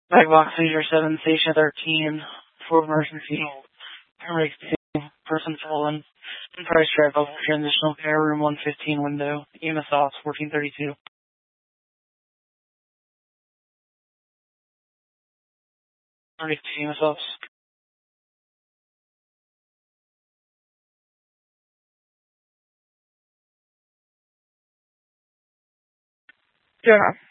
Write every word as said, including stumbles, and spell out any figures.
Black box seizure seven, station thirteen, for emergency. Paramedics two, person fallen. Price drive over transitional care, room one fifteen window. E M S ops fourteen thirty-two. E M S ops. Yeah.